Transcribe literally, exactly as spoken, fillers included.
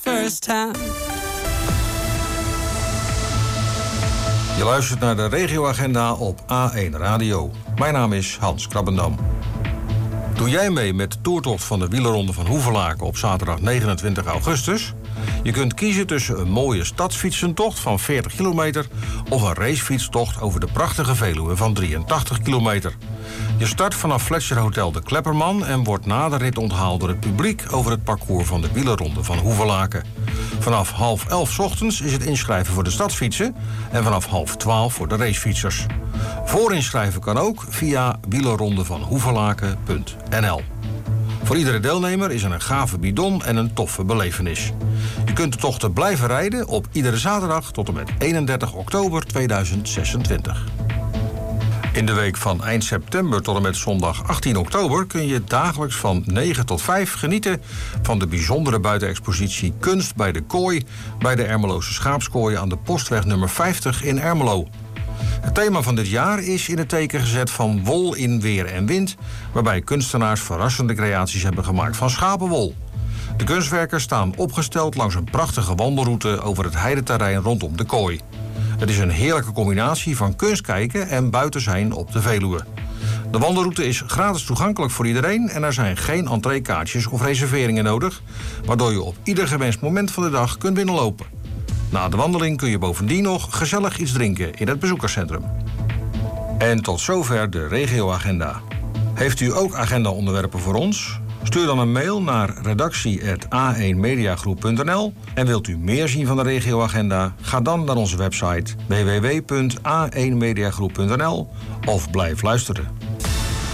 first time. Je luistert naar de regioagenda op A één Radio. Mijn naam is Hans Krabbendam. Doe jij mee met de toertocht van de wielerronde van Hoevelaken op zaterdag negenentwintig augustus? Je kunt kiezen tussen een mooie stadsfietsentocht van veertig kilometer... of een racefietstocht over de prachtige Veluwe van drieëntachtig kilometer. Je start vanaf Fletcher Hotel de Klepperman... en wordt na de rit onthaald door het publiek over het parcours van de wielerronde van Hoevelaken. Vanaf half elf 's ochtends is het inschrijven voor de stadsfietsen... en vanaf half twaalf voor de racefietsers. Voorinschrijven kan ook via wielerrondevanhoevelaken punt n l. Voor iedere deelnemer is er een gave bidon en een toffe belevenis. Je kunt de tochten blijven rijden op iedere zaterdag tot en met eenendertig oktober tweeduizend zesentwintig. In de week van eind september tot en met zondag achttien oktober... kun je dagelijks van negen tot vijf genieten van de bijzondere buitenexpositie Kunst bij de Kooi... bij de Ermeloze Schaapskooi aan de Postweg nummer vijftig in Ermelo. Het thema van dit jaar is in het teken gezet van wol in weer en wind... waarbij kunstenaars verrassende creaties hebben gemaakt van schapenwol. De kunstwerken staan opgesteld langs een prachtige wandelroute over het heideterrein rondom de kooi. Het is een heerlijke combinatie van kunst kijken en buiten zijn op de Veluwe. De wandelroute is gratis toegankelijk voor iedereen en er zijn geen entreekaartjes of reserveringen nodig, waardoor je op ieder gewenst moment van de dag kunt binnenlopen. Na de wandeling kun je bovendien nog gezellig iets drinken in het bezoekerscentrum. En tot zover de regioagenda. Heeft u ook agendaonderwerpen voor ons? Stuur dan een mail naar redactie apenstaartje a één mediagroep punt n l en wilt u meer zien van de regioagenda? Ga dan naar onze website w w w punt a één mediagroep punt n l of blijf luisteren.